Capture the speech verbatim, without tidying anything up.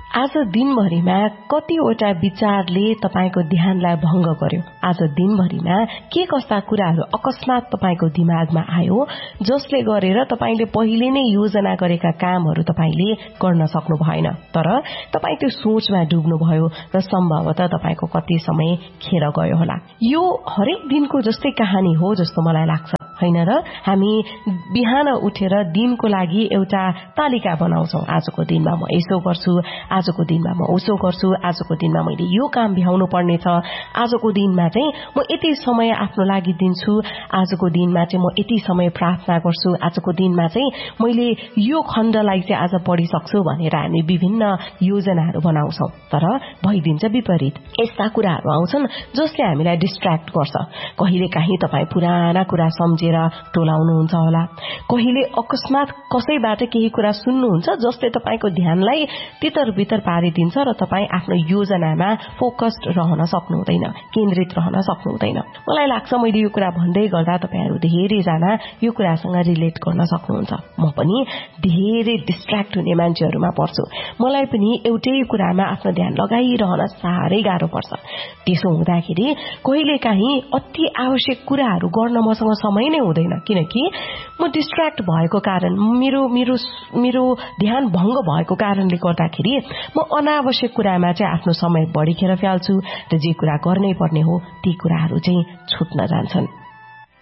आज दिनभरिमा कतिवटा विचारले तपाईको ध्यानलाई भंग गर्यो? आज दिनभरिमा के कस्ता कुराहरू अकस्मात तपाईको दिमागमा आयो जसले गरेर तपाईले पहिले नै योजना गरेका कामहरू तपाईले गर्न सक्नु भएन, तर तपाई त्यो सोचमा डुब्नु भयो र सम्भवतः तपाईको कति समय खेर गयो होला। यो हरेक दिनको जस्तै कहानी हो जस्तो मलाई लाग्छ, हैन र? हामी बिहान उठेर दिनको लागि एउटा तालिका बनाउँछौं। आजको दिनमा म यसो गर्छु, आजको दिनमा म उसो गर्छु, आजको दिनमा मैले यो काम भ्याउनु पर्ने छ, आजको दिनमा चाहिँ म यति समय आफ्नो लागि दिन्छु, आजको दिनमा चाहिँ म यति समय प्रार्थना गर्छु, आजको दिनमा चाहिँ मैले यो खण्डलाई चाहिँ आज पढिसक्छु भनेर हामी विभिन्न योजनाहरू बनाउँछौं। तर भइदिन्छ विपरीत। यस्ता कुराहरू आउँछन् जसले हामीलाई डिस्ट्र्याक्ट गर्छ। कहिले काहीँ तपाई पुराना कुरा सम्झेर टोलाउनुहुन्छ होला, कहिले अकस्मात कसैबाट केही कुरा सुन्नुहुन्छ जसले तपाईको ध्यानलाई तितर बितर पारिदिन्छ र तपाई आफ्नो योजनामा फोकस्ड रहन सक्नु हुँदैन, केन्द्रित रहन सक्नु हुँदैन। मलाई लाग्छ मैले यो कुरा भन्दै गर्दा तपाईहरु धेरै जना यो कुरासँग रिलेट गर्न सक्नुहुन्छ। म पनि धेरै डिस्ट्र्याक्ट हुने मान्छेहरुमा पर्छु। मलाई पनि एउटै कुरामा आफ्नो ध्यान लगाइरहन साह्रै गाह्रो पर्छ। त्यसो हुँदाखेरि कहिलेकाहीँ अति आवश्यक कुराहरू गर्न मसँग समय नै हुँदैन, किनकि म डिस्ट्र्याक्ट भएको कारण, मेरो मेरो मेरो ध्यान भंग भएको कारणले गर्दाखेरि म अनावश्यक कुरामा चाहिँ आफ्नो समय बढी खेर फ्याल्छु र जे कुरा गर्नै पर्ने हो ती कुराहरू चाहिँ छुट्न जान्छन्।